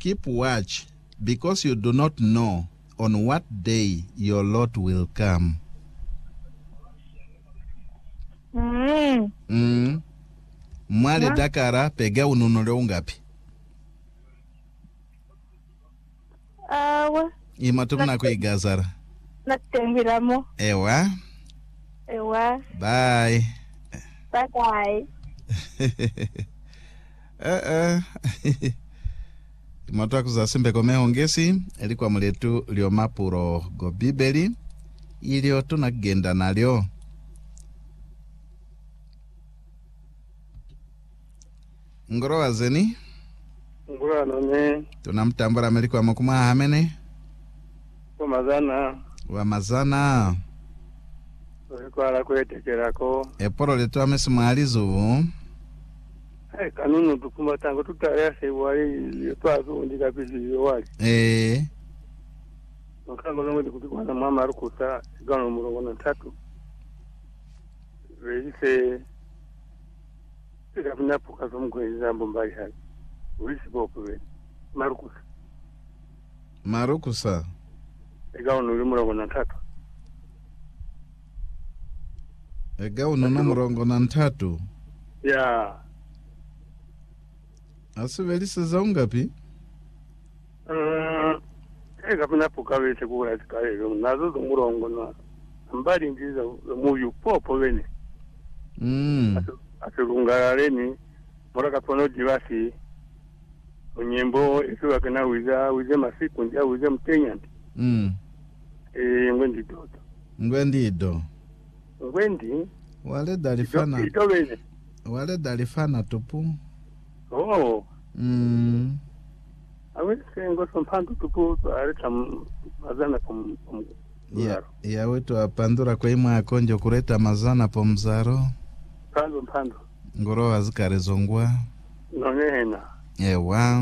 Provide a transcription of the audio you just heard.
Keep watch, because you do not know on what day your Lord will come. Mwale dakara pega ununure ungapi? Imatumna kuigazara. Natengiramo. Ewa. Bye. Bye. Imatoa kuzasimbe kome hongesi elikuwa mletu lio mapuro go bibeli ilio tunagenda nalyo. Ngoro wazeni? Ngoro nane. Tunamtambura melikuwa mkuma hamene? Wamazana. Kwa la kwetekerako. Eporo letu amesimalizu. Kanunu tukuma tango tutayase wali twazo ndika bizi wali. Nkango longo ndikutikwa na mama rukuta gano murongo na 3. Reise Sikapina puka zomgo izambo mbali hali. Ulisi bokuwe. Marukusa. Egao nuri murongo na 3. Egao nuri murongo na 3. Ya. Asivelise za ungapi? Sikapina puka wese kuwa zikarelo. Nazo murongo na mbali ngiza muyu popo wene. Aturungarareni moraka pono divasi unyembo ikiwa kana wize masiku ndia wize mtenyandi ngwendi wale dalifana tupu awese ngoso mpandu tupu aleta mazana ya wetu apandura kwa ima akonjo kureta mazana po mzaro Pando. Ngoro wazikare zongwa. Nonena. Ewa.